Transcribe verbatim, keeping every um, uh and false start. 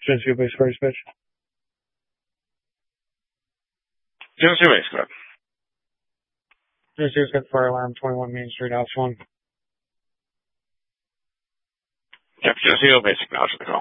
Geneseo base first pitch. Geneseo base, correct. Geneseo's got fire alarm, twenty-one Main Street, house one. Yep, Geneseo base, acknowledge the call.